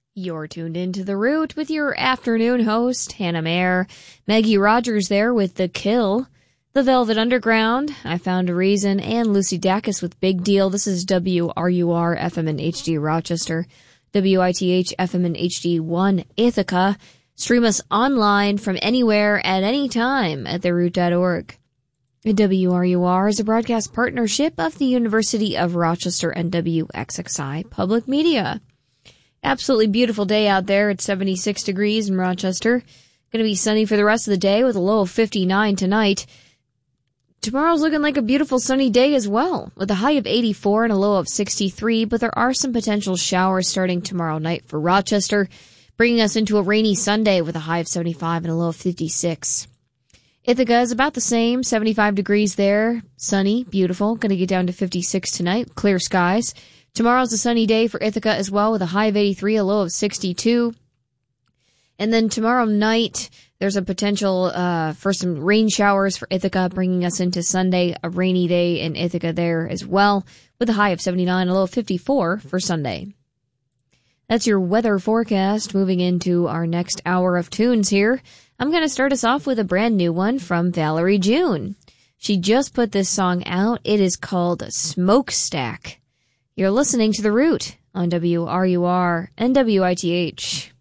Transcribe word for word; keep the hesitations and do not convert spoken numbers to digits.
You're tuned into The Root with your afternoon host, Hannah Mayer. Maggie Rogers there with The Kill. The Velvet Underground, I Found a Reason, and Lucy Dacus with Big Deal. This is W R U R F M and H D Rochester, W I T H F M and H D one Ithaca. Stream us online from anywhere at any time at the root dot org. W R U R is a broadcast partnership of the University of Rochester and W X X I Public Media. Absolutely beautiful day out there. It's seventy-six degrees in Rochester. Going to be sunny for the rest of the day with a low of fifty-nine tonight. Tomorrow's looking like a beautiful sunny day as well, with a high of eighty-four and a low of sixty-three, but there are some potential showers starting tomorrow night for Rochester, bringing us into a rainy Sunday with a high of seventy-five and a low of fifty-six. Ithaca is about the same, seventy-five degrees there, sunny, beautiful, going to get down to fifty-six tonight, clear skies. Tomorrow's a sunny day for Ithaca as well, with a high of eighty-three, a low of sixty-two. And then tomorrow night, there's a potential uh for some rain showers for Ithaca, bringing us into Sunday, a rainy day in Ithaca there as well, with a high of seventy-nine, a low of fifty-four for Sunday. That's your weather forecast. Moving into our next hour of tunes here, I'm going to start us off with a brand new one from Valerie June. She just put this song out. It is called Smokestack. You're listening to The Root on W R U R and W I T H.